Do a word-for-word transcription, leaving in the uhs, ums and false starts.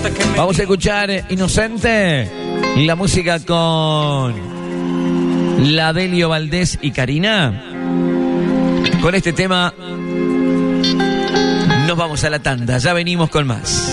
Vamos a escuchar Inocente, la música con la Delio Valdés y Karina. Con este tema nos vamos a la tanda, ya venimos con más.